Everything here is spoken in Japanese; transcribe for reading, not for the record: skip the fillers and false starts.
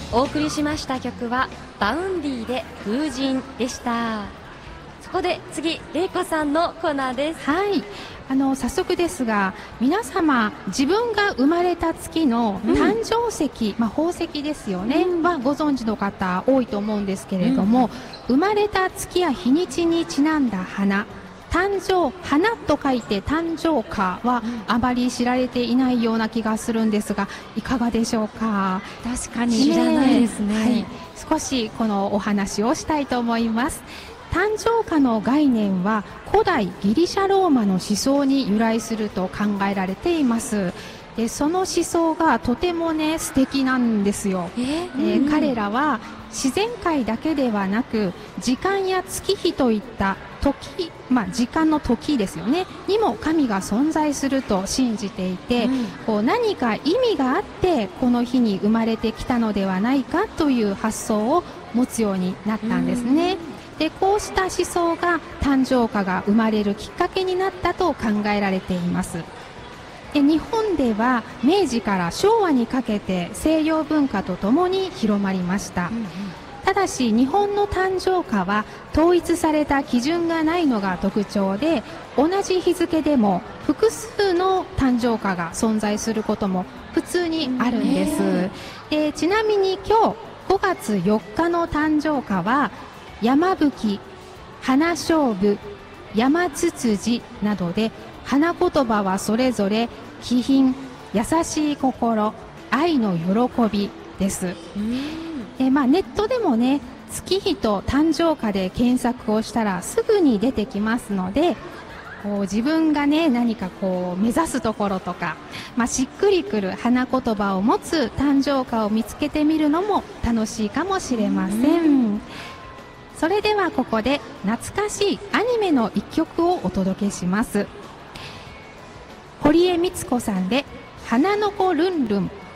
お送りしました曲はバウンディで風神でした。そこで次、玲子さんのコーナーです。 はい、早速ですが、皆様自分が生まれた月の誕生石、宝石ですよね、はご存知の方多いと思うんですけれども、生まれた月や日にちにちなんだ花、誕生花と書いて誕生花はあまり知られていないような気がするんですが、いかがでしょうか。 確かに知らないですね。 はい、少しこのお話をしたいと思います。誕生花の概念は古代ギリシャローマの思想に由来すると考えられています。でその思想がとてもね素敵なんですよ。彼らは自然界だけではなく時間や月日といった時、時間の時ですよねにも神が存在すると信じていて、こう何か意味があってこの日に生まれてきたのではないかという発想を持つようになったんですね。でこうした思想が誕生花が生まれるきっかけになったと考えられています。で日本では明治から昭和にかけて西洋文化とともに広まりました。ただし日本の誕生花は統一された基準がないのが特徴で、同じ日付でも複数の誕生花が存在することも普通にあるんです。でちなみに今日5月4日の誕生花は山吹、花菖蒲、山つつじなどで、花言葉はそれぞれ気品、優しい心、愛の喜びです。ネットでもね月日と誕生花で検索をしたらすぐに出てきますので、こう自分がね何かこう目指すところとか、しっくりくる花言葉を持つ誕生花を見つけてみるのも楽しいかもしれません。それではここで懐かしいアニメの一曲をお届けします。堀江光子さんで花の子ルンルン。